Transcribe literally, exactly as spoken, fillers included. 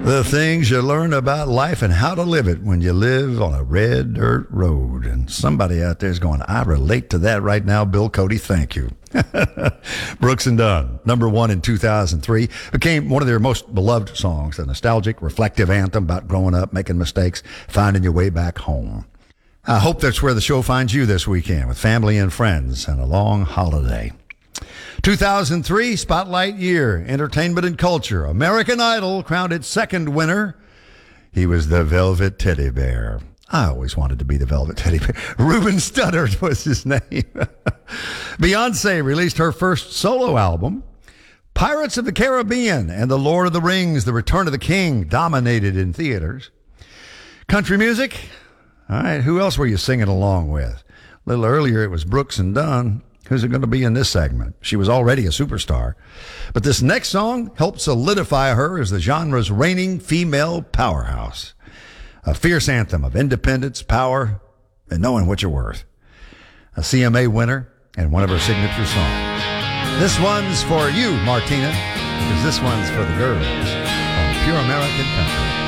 The things you learn about life and how to live it when you live on a red dirt road. And somebody out there is going, I relate to that right now. Bill Cody, thank you. Brooks and Dunn, number one in two thousand three, became one of their most beloved songs, a nostalgic, reflective anthem about growing up, making mistakes, finding your way back home. I hope that's where the show finds you this weekend, with family and friends and a long holiday. two thousand three Spotlight Year, Entertainment and Culture. American Idol crowned its second winner. He was the Velvet Teddy Bear. I always wanted to be the Velvet Teddy Bear. Ruben Studdard was his name. Beyonce released her first solo album. Pirates of the Caribbean and The Lord of the Rings, The Return of the King dominated in theaters. Country music. All right, who else were you singing along with? A little earlier, it was Brooks and Dunn. Who's it going to be in this segment? She was already a superstar. But this next song helped solidify her as the genre's reigning female powerhouse. A fierce anthem of independence, power, and knowing what you're worth. A C M A winner and one of her signature songs. This one's for you, Martina, because this one's for the girls on Pure American Country.